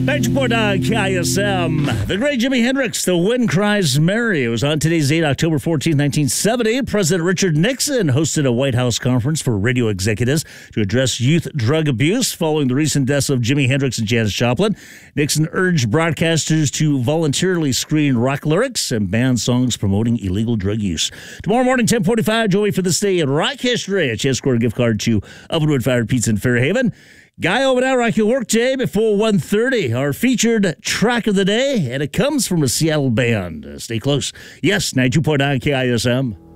94.9 KISM. The great Jimi Hendrix, The Wind Cries Mary. It was on today's date, October 14, 1970. President Richard Nixon hosted a White House conference for radio executives to address youth drug abuse following the recent deaths of Jimi Hendrix and Janis Joplin. Nixon urged broadcasters to voluntarily screen rock lyrics and ban songs promoting illegal drug use. Tomorrow morning, 10:45, join me for this day in rock history. A chance to score a gift card to Ovenwood Fired Pizza in Fairhaven. Guy over now, Rock Your Workday before 1:30. Our featured track of the day, and it comes from a Seattle band. Stay close. Yes, 92.9 KISM.